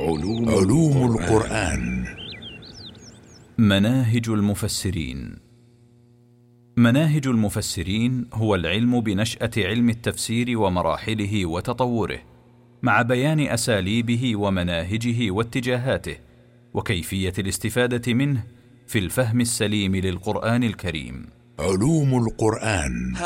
علوم القرآن. مناهج المفسرين. مناهج المفسرين هو العلم بنشأة علم التفسير ومراحله وتطوره، مع بيان أساليبه ومناهجه واتجاهاته، وكيفية الاستفادة منه في الفهم السليم للقرآن الكريم. علوم القرآن.